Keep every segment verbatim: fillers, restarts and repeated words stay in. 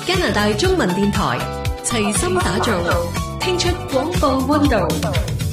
加拿大中文電台齊心打造，聽出廣播溫度。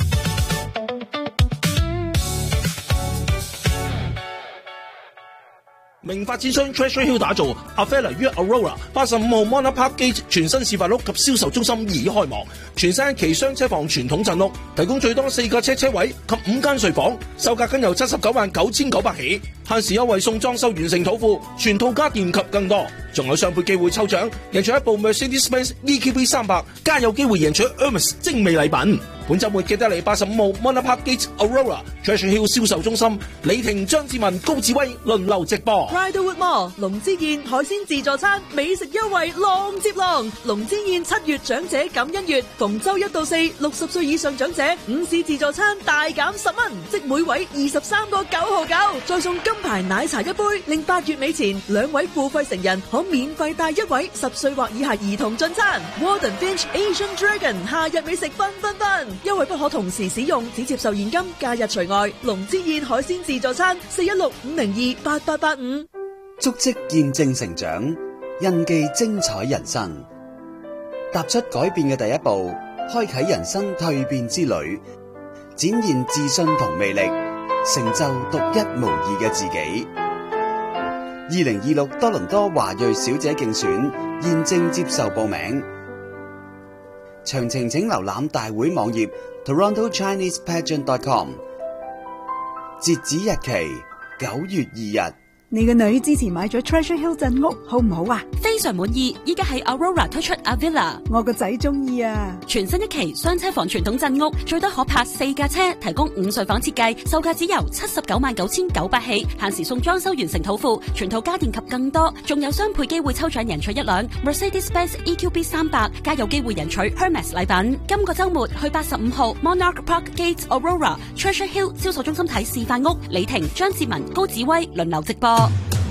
明發展商 Treasure Hill 打造 Avella 於 Aurora 八十五號 Monarch Park Gate 全新示範屋及銷售中心已開幕，全新一期雙車房傳統鎮屋，提供最多四個車車位及五間睡房，售價僅由七十九萬九千九百起，限時優惠送裝修完成土庫，全套家電及更多，仲有雙倍機會抽獎，贏取一部 Mercedes-Benz E Q B 三百，加有機會贏取 Hermes 精美禮品。本週末記得嚟八十五號 Monarch Park Gate Aurora Treasure Hill 銷售中心，李婷、張志文、高志威輪流直播。 Riderwood Mall 龍之宴海鮮自助餐美食優惠浪接浪，龍之宴七月長者感恩月，逢周一到四六十歲以上長者午市自助餐大減十蚊，即每位二十三個九毫九，再送金牌奶茶一杯，令八月尾前兩位付費成人可免費帶一位十歲或以下兒童進餐。Warden Finch Asian Dragon 夏日美食分分分，優惠不可同時使用，只接受現金，假日除外。龍之宴海鮮自助餐四一六五零二八八八五。 足跡見證成長，印記精彩人生。踏出改變嘅第一步，開啟人生蛻變之旅，展現自信同魅力，成就獨一無二嘅自己。二零二六多倫多華裔小姐競選現正接受報名，詳情請瀏覽大會網頁 toronto chinese pageant dot com， 截止日期九月二日。 你個女之前買咗 Treasure Hill 鎮屋，好唔好啊？ 非常滿意，依家喺 Aurora 推出 Avella， 我個仔中意啊！ 全新一期雙車房傳統鎮屋，最多可泊四架車，提供五睡房設計，售價只由七十九萬九千九百起，限時送裝修完成土庫，全套家電及更多，仲有雙倍機會抽獎贏取一輛 Mercedes-Benz E Q B 三百，加有機會贏取 Hermes 禮品。今個週末去八十五號 Monarch Park Gate Aurora Treasure Hill 銷售中心睇示範屋，李婷、張志文、高子威輪流直播。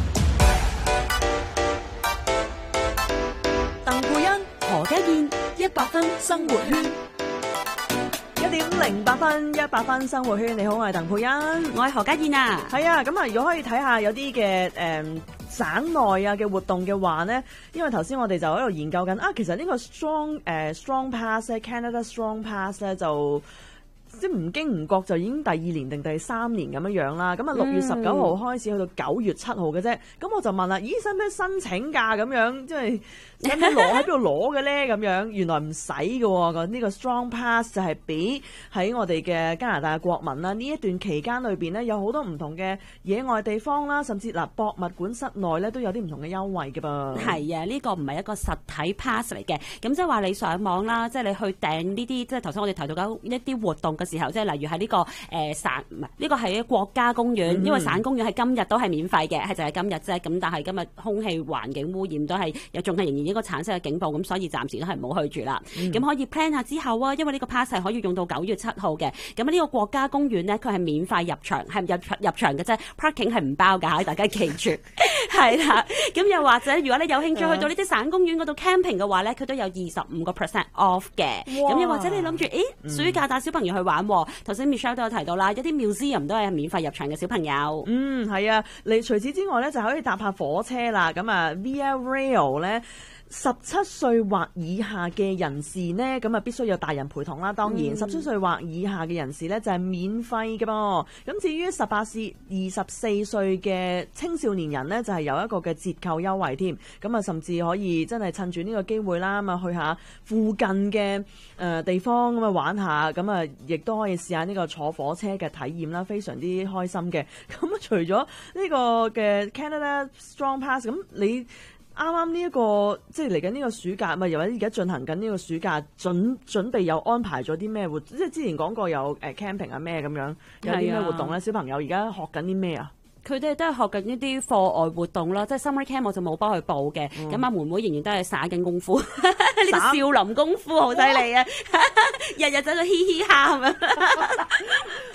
鄧佩欣、何家燕，一百分生活圈，一點零八分，一百分生活圈。你好，我係鄧佩欣， 我係何家燕啊。 係啊，咁啊，如果可以睇下有啲嘅誒省內啊嘅活動嘅話咧，因為頭先我哋就喺度研究緊啊，其實呢個 Strong 誒、呃、Strong Pass 咧 ，Canada Strong Pass 咧就。即係唔經唔覺就已經第二年定第三年咁樣樣啦，咁啊六月十九號開始去到九月七號嘅啫，咁、嗯、我就問啦，咦使唔使申請㗎咁樣？即係使唔使攞喺邊度攞嘅咧？咁樣原來唔使嘅喎，呢個 Strong Pass 就係俾喺我哋嘅加拿大嘅國民啦。呢一段期間裏邊咧，有好多唔同嘅野外地方啦，甚至嗱博物館室內咧都有啲唔同嘅優惠嘅噃。係啊，呢、呢個唔係一個實體 pass 嚟嘅，咁即係話你上網啦，即係你去訂呢啲，即係頭先我哋提到嘅一啲活動嘅時候，即係例如喺呢、呢個誒、呃、省唔係呢個係國家公園，嗯、因為省公園係今日都係免費嘅，係就係今日啫。咁但係今日空氣環境污染都係有，仲係仍然一個橙色嘅警報，咁所以暫時都係唔好去住啦。咁、嗯、可以 plan 下之後啊，因為呢個 pass 係可以用到九月七號嘅。咁呢個國家公園咧，佢係免費入場，係入入場嘅啫 ，parking 係唔包㗎，大家記住。係啦，咁又或者如果你有興趣去到呢啲省公園嗰度 camping 嘅話咧，佢都有二十五個 percent off 嘅。咁又或者你諗住，誒暑假帶小朋友去玩，頭先 Michelle 都有提到啦，一啲 museum 都係免費入場嘅小朋友。嗯，係啊，你除此之外咧，就可以搭下火車啦。咁啊 Via Rail 咧。十七歲或以下嘅人士呢，咁啊必須有大人陪同啦。當然，十七歲或以下嘅人士呢，就係免費嘅噃。咁至於十八至二十四歲嘅青少年人呢，就係有一個嘅折扣優惠添。咁啊，甚至可以真係趁住呢個機會啦，咁啊去下附近嘅誒地方咁啊玩下。咁啊，亦都可以試下呢個坐火車嘅體驗啦，非常之開心嘅。咁啊，除咗呢個嘅 Canada Strong Pass，咁你啱啱呢一個即係嚟緊呢個暑假，咪又或者而家進行緊呢個暑假準準備有安排咗啲咩活？即係之前講過有誒 camping 啊咩咁樣，有啲咩活動咧？小朋友而家學緊啲咩啊？佢哋都係學緊呢啲課外活動啦，即係 summer camp 我就冇幫佢報嘅。咁阿、嗯、妹妹仍然都係耍緊功夫，呢個少林功夫好犀利啊！日日走到嘻嘻哈咁樣。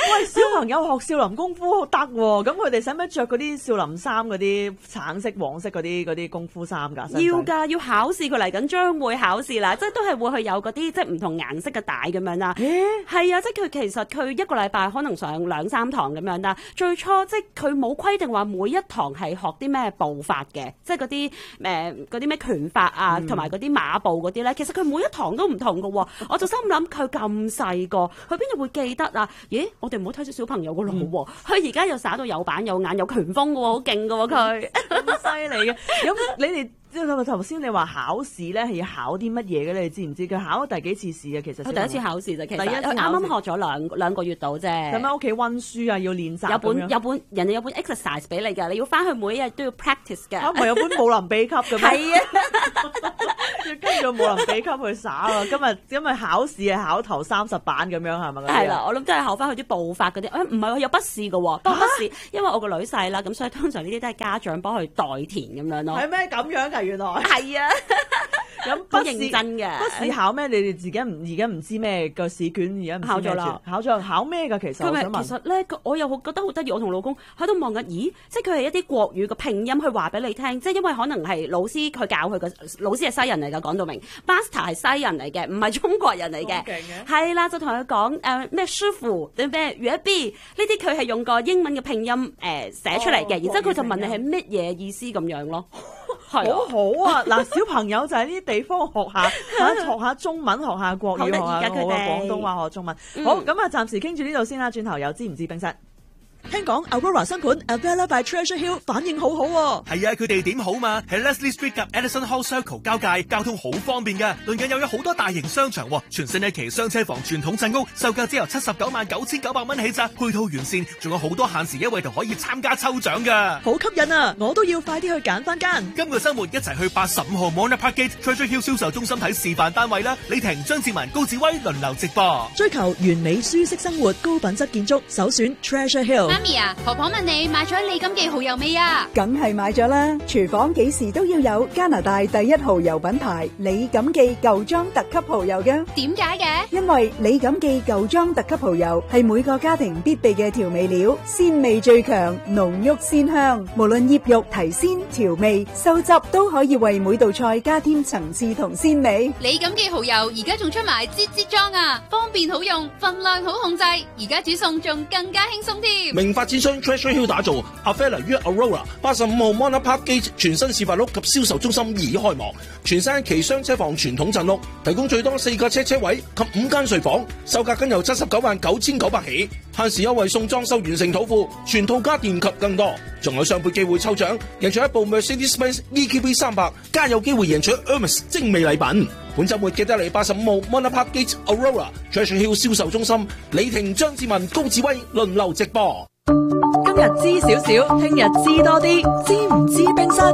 喂，小朋友學少林功夫得喎，咁佢哋使唔使着嗰啲少林衫嗰啲橙色、黃色嗰啲嗰啲功夫衫㗎？ 要㗎，要考試，佢嚟緊將會考試啦，即係都係會去有嗰啲即係唔同顏色嘅帶咁樣啦。係啊，即係佢其實佢一個禮拜可能上兩三堂咁樣啦。最初即係佢冇規定話每一堂係學啲咩步法嘅，即係嗰啲誒嗰啲咩拳法啊，同埋嗰啲馬步嗰啲咧，其實佢每一堂都唔同㗎喎。我就心諗佢咁細個，佢邊度會記得啊？咦，我哋唔好睇少小朋友個腦喎，佢而家又耍到有板有眼有拳風㗎喎，好勁㗎喎佢， 咁犀利嘅。咁你哋即係頭先你話考試咧係要考啲乜嘢嘅咧？你知唔知佢考咗第幾次試啊？其實佢第一次考試啫，其實第一次佢啱啱學咗兩兩個月到啫。 咁喺屋企温書啊，要練習。 有本有本人哋有本 exercise 俾你㗎，你要翻去每一日都要 practice 㗎。 嚇，唔係有本武林秘笈嘅咩？ 係啊， 要跟住武林秘笈去耍啊！今日今日考試係考頭三十版咁樣係咪？ 係啦，我諗都係考翻佢啲步法嗰啲。誒唔係喎，有筆試㗎喎，不過筆試因為我個女細啦，咁所以通常呢啲都係家長幫佢代填咁樣咯。 係咩咁樣㗎？原來係啊。 咁好認真嘅， 筆試考咩？你哋自己唔而家唔知咩個試卷，而家考咗啦， 考咗考咩㗎？其實我想問， 其實咧，我又覺得好得意。我同老公喺度望緊，咦？即係佢係一啲國語嘅拼音去話俾你聽，即係因為可能係老師佢教佢嘅老師係西人嚟㗎，講到明 ，master 係西人嚟嘅，唔係中國人嚟嘅，係啦，就同佢講誒咩師傅定咩粵 B 呢啲，佢係用個英文嘅拼音誒、呃、寫出嚟嘅，然之後佢就問你係乜嘢意思咁樣咯。 好好啊！嗱，小朋友就喺呢啲地方學下嚇，學下中文，學下國語，學下我嘅廣東話，學中文。好，咁啊，暫時傾住呢度先啦。轉頭有知唔知冰室？聽講 Aurora 新盤 Avella by Treasure Hill 反應好好喎。 係啊，佢哋點好嘛？喺 Leslie Street 及 Edison Hall Circle 交界，交通好方便嘅。鄰近又有好多大型商場，全新一期雙車房傳統鎮屋，售價只由七十九萬九千九百蚊起咋，配套完善，仲有好多限時優惠同可以參加抽獎噶。 好吸引啊！我都要快啲去揀翻間。 今個週末一齊去八十五號 Mona Park Gate Treasure Hill 銷售中心睇示範單位啦！李婷、張志文、高志威輪流直播。 追求完美舒適生活，高品質建築，首選 Treasure Hill。 媽咪啊，婆婆問你買咗李錦記蠔油未啊？ 梗係買咗啦！廚房幾時都要有加拿大第一蠔油品牌李錦記舊裝特級蠔油嘅。 點解嘅？ 因為李錦記舊裝特級蠔油係每個家庭必備嘅調味料，鮮味最強，濃郁鮮香。無論醃肉、提鮮、調味、收汁，都可以為每道菜加添層次同鮮味。 李錦記蠔油而家仲出埋擠擠裝啊，方便好用，分量好控制，而家煮餸仲更加輕鬆添。 名發展商 Treasure Hill 打造 Avella 於 Aurora 八十五號 Mona Park Gate 全新示範屋及銷售中心已開幕，全新一期雙車房傳統鎮屋，提供最多四架車車位及五間睡房，售價僅由七十九萬九千九百起，限時優惠送裝修完成土庫，全套家電及更多，仲有雙倍機會抽獎，贏取一部 Mercedes-Benz E Q B 三百，加有機會贏取 Hermes 精美禮品。本週末記得嚟八十五號 Mona Park Gate Aurora Treasure Hill 銷售中心，李婷、張志文、高志威輪流直播。 今日知少少，聽日知多啲，知唔知冰室？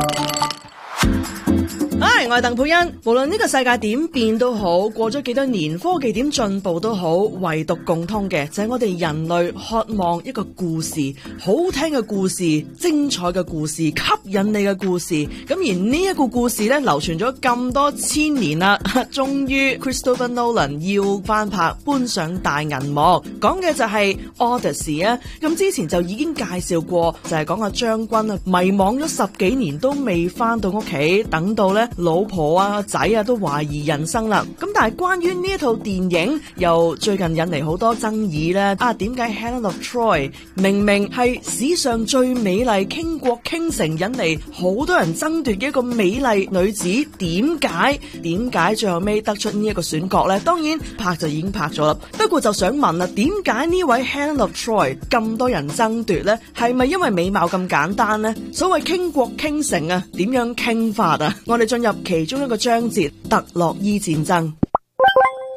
唉，我係鄧佩欣。無論呢個世界點變都好，過咗幾多年，科技點進步都好，唯獨共通嘅就係我哋人類渴望一個故事，好聽嘅故事，精彩嘅故事，吸引你嘅故事。咁而呢一個故事咧，流傳咗咁多千年啦，終於 Christopher Nolan 要翻拍，搬上大銀幕，講嘅就係 Odyssey 啊。咁之前就已經介紹過，就係講阿將軍啊，迷惘咗十幾年都未翻到屋企，等到咧老婆啊仔啊都懷疑人生啦。咁但係關於呢一套電影，又最近引嚟好多爭議咧。啊，點解 Helen of Troy 明明係史上最美麗傾國傾城，引嚟好多人爭奪嘅一個美麗女子，點解點解最後尾得出呢一個選角呢？當然拍就已經拍咗啦，不過就想問啦，點解呢位 Helen of Troy 咁多人爭奪呢？係咪因為美貌咁簡單呢？所謂傾國傾城啊，點樣傾法啊？我哋進入其中一個章節，特洛伊戰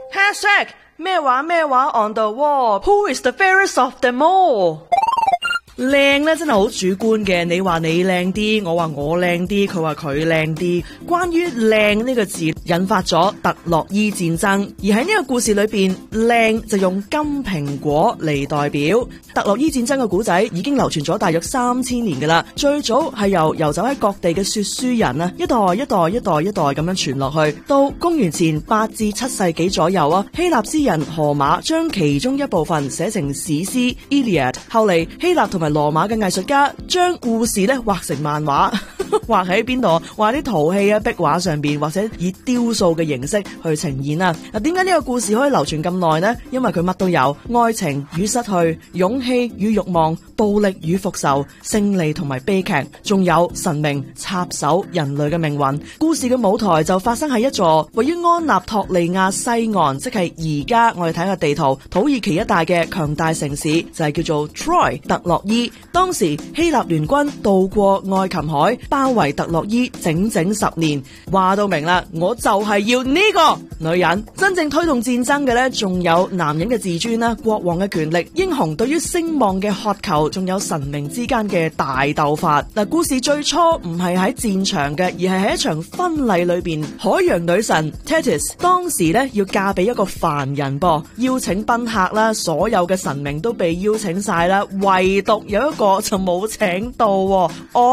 爭。Hashtag 咩話咩話 on the wall，Who is the fairest of them all？ 靚咧真係好主觀嘅，你話你靚啲，我話我靚啲，佢話佢靚啲。關於靚呢個字，引發咗特洛伊戰爭，而喺呢個故事裏邊，靚就用金蘋果嚟代表。特洛伊戰爭嘅古仔已經流傳咗大約三千年噶啦，最早係由遊走喺各地嘅說書人啊，一代一代一代一代咁樣傳落去，到公元前八至七世紀左右啊，希臘詩人荷馬將其中一部分寫成史詩 Iliad， 後嚟希臘同埋羅馬嘅藝術家將故事咧畫成漫畫，畫喺邊度？畫啲陶器啊、壁畫上邊，或者以雕塑嘅形式去呈現啊。嗱，點解呢個故事可以流傳咁耐呢？因為佢乜都有：愛情與失去、勇氣與慾望、暴力與復仇、勝利同埋悲劇，仲有神明插手人類嘅命運。故事嘅舞台就發生喺一座位於安納托利亞西岸，即係而家我哋睇下地圖，土耳其一帶嘅強大城市就係叫做 Troy 特洛伊。當時希臘聯軍渡過愛琴海，包圍特洛伊整整十年。話到明啦，我就係要呢個女人。真正推動戰爭嘅呢，仲有男人嘅自尊啦、國王嘅權力、英雄對於聲望嘅渴求，仲有神明之間嘅大鬥法。嗱，故事最初唔係喺戰場嘅，而係喺一場婚禮裏邊，海洋女神 Thetis 當時呢要嫁俾一個凡人噃，邀請賓客啦，所有嘅神明都被邀請晒啦，唯獨有一個就冇請到。哦